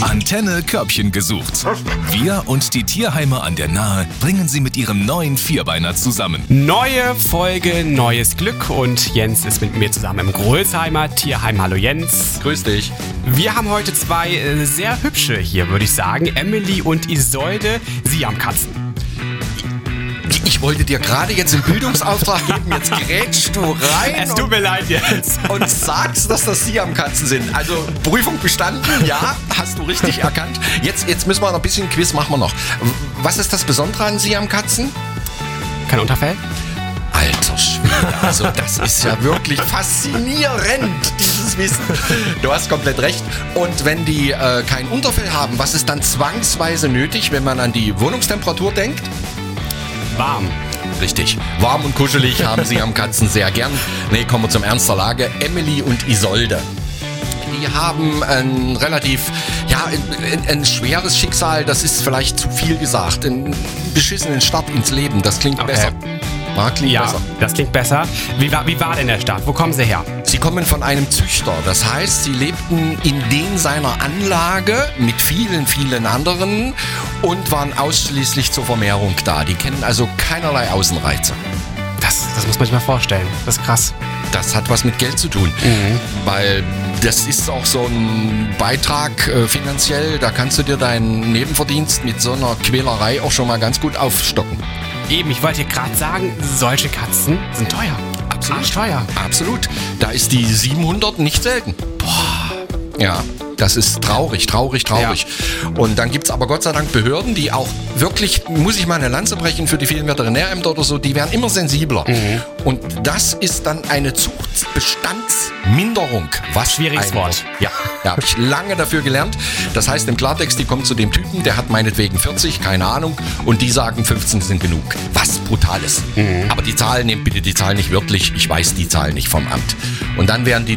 Antenne Körbchen gesucht. Wir und die Tierheime an der Nahe bringen sie mit ihrem neuen Vierbeiner zusammen. Neue Folge, neues Glück und Jens ist mit mir zusammen im Grölsheimer Tierheim. Hallo Jens. Grüß dich. Wir haben heute zwei sehr hübsche hier, würde ich sagen. Emily und Isolde, Siamkatzen. Ich wollte dir gerade jetzt einen Bildungsauftrag geben, jetzt grätschst du rein Es tut mir leid jetzt. und sagst, dass das Siamkatzen sind. Also Prüfung bestanden, ja, hast du richtig erkannt. Jetzt müssen wir noch ein bisschen Quiz machen wir noch. Was ist das Besondere an Siamkatzen? Kein Unterfell? Alter Schwede, also das ist ja wirklich faszinierend, dieses Wissen. Du hast komplett recht. Und wenn die kein Unterfell haben, was ist dann zwangsweise nötig, wenn man an die Wohnungstemperatur denkt? Warm. Richtig. Warm und kuschelig haben Siamkatzen sehr gern. Nee, kommen wir zum Ernst der Lage. Emily und Isolde. Die haben ein relativ, ein schweres Schicksal. Das ist vielleicht zu viel gesagt. Einen beschissenen Start ins Leben. Das klingt besser. Klingt besser. Das klingt besser. Wie war denn der Start? Wo kommen sie her? Sie kommen von einem Züchter. Das heißt, sie lebten in den seiner Anlage mit vielen, vielen anderen und waren ausschließlich zur Vermehrung da. Die kennen also keinerlei Außenreize. Das muss man sich mal vorstellen. Das ist krass. Das hat was mit Geld zu tun, weil das ist auch so ein Beitrag finanziell. Da kannst du dir deinen Nebenverdienst mit so einer Quälerei auch schon mal ganz gut aufstocken. Eben, ich wollte gerade sagen, solche Katzen sind teuer. Absolut. Teuer. Absolut. Da ist die 700 nicht selten. Boah. Ja, das ist traurig. Ja. Und dann gibt es aber Gott sei Dank Behörden, die auch wirklich, muss ich mal eine Lanze brechen für die vielen Veterinärämter oder so, die werden immer sensibler. Und das ist dann eine Zuchtbestandsminderung. Was schwieriges Wort. Ja, habe ich lange dafür gelernt. Das heißt im Klartext, die kommen zu dem Typen, der hat meinetwegen 40, keine Ahnung, und die sagen 15 sind genug. Was Brutales. Aber die Zahlen, nehmt bitte die Zahlen nicht wörtlich, ich weiß die Zahlen nicht vom Amt. Und dann werden die